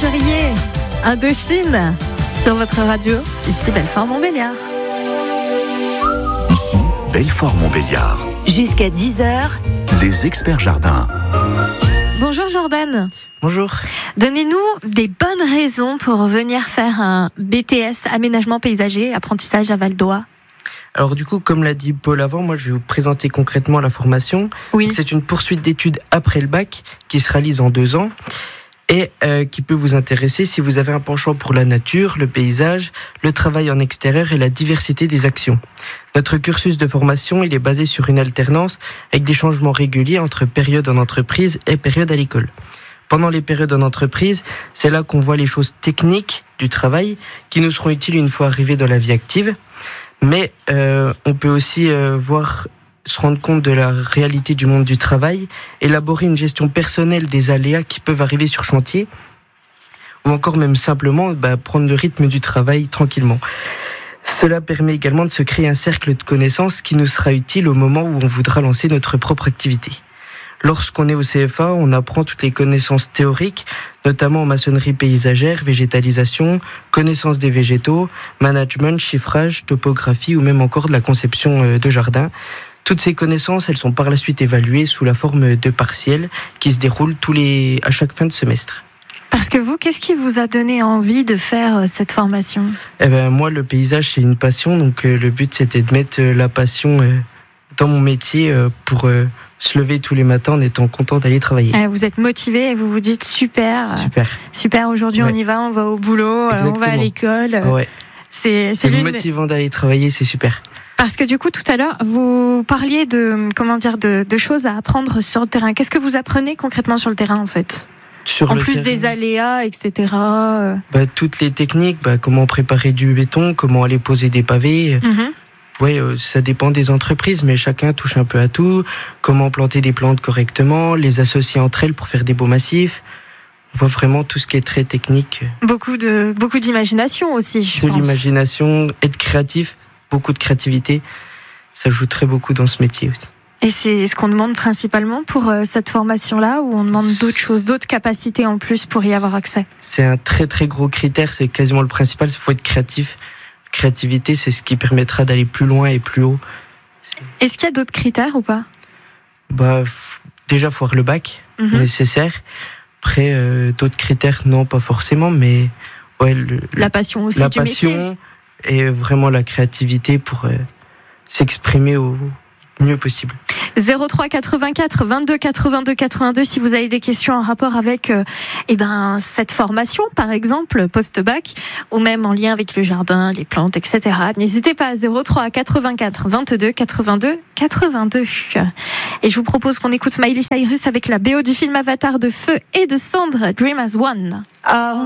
aventurier, Indochine, sur votre radio, ici Belfort-Montbéliard. Ici, Belfort-Montbéliard. Jusqu'à 10h, Les experts jardins. Bonjour Jordan. Bonjour. Donnez-nous des bonnes raisons pour venir faire un BTS aménagement paysager, apprentissage à Val d'Oie. Alors du coup, comme l'a dit Paul avant, moi je vais vous présenter concrètement la formation. Oui. C'est une poursuite d'études après le bac qui se réalise en 2 ans et qui peut vous intéresser si vous avez un penchant pour la nature, le paysage, le travail en extérieur et la diversité des actions. Notre cursus de formation, il est basé sur une alternance avec des changements réguliers entre période en entreprise et période à l'école. Pendant les périodes en entreprise, c'est là qu'on voit les choses techniques du travail qui nous seront utiles une fois arrivés dans la vie active. Mais on peut aussi se rendre compte de la réalité du monde du travail, élaborer une gestion personnelle des aléas qui peuvent arriver sur chantier, ou encore même simplement prendre le rythme du travail tranquillement. Cela permet également de se créer un cercle de connaissances qui nous sera utile au moment où on voudra lancer notre propre activité. Lorsqu'on est au CFA, on apprend toutes les connaissances théoriques, notamment en maçonnerie paysagère, végétalisation, connaissance des végétaux, management, chiffrage, topographie ou même encore de la conception de jardin. Toutes ces connaissances, elles sont par la suite évaluées sous la forme de partiels qui se déroulent à chaque fin de semestre. Parce que vous, qu'est-ce qui vous a donné envie de faire cette formation ? Moi, le paysage, c'est une passion, donc le but, c'était de mettre la passion dans mon métier pour se lever tous les matins en étant content d'aller travailler. Vous êtes motivé et vous vous dites super, aujourd'hui on y va, on va au boulot, on va à l'école. Ouais. C'est motivant d'aller travailler, c'est super. Parce que du coup, tout à l'heure, vous parliez de choses à apprendre sur le terrain. Qu'est-ce que vous apprenez concrètement sur le terrain en fait ? En plus des aléas, etc. Toutes les techniques, comment préparer du béton, comment aller poser des pavés. Oui, ça dépend des entreprises, mais chacun touche un peu à tout. Comment planter des plantes correctement, les associer entre elles pour faire des beaux massifs. On voit vraiment tout ce qui est très technique. Beaucoup d'imagination aussi, je pense. De l'imagination, être créatif, beaucoup de créativité. Ça joue très beaucoup dans ce métier aussi. Et c'est ce qu'on demande principalement pour cette formation-là, ou on demande d'autres choses, d'autres capacités en plus pour y avoir accès ? C'est un très très gros critère, c'est quasiment le principal, il faut être créatif. Créativité, c'est ce qui permettra d'aller plus loin et plus haut. Est-ce qu'il y a d'autres critères ou pas ? Déjà, il faut avoir le bac nécessaire. Après, d'autres critères, non, pas forcément, mais la passion aussi du métier. La passion et vraiment la créativité pour s'exprimer au mieux possible. 03 84 22 82 82 si vous avez des questions en rapport avec cette formation par exemple post-bac ou même en lien avec le jardin, les plantes, etc. N'hésitez pas à 03 84 22 82 82. Et je vous propose qu'on écoute Miley Cyrus avec la BO du film Avatar de Feu et de Cendre, Dream as One.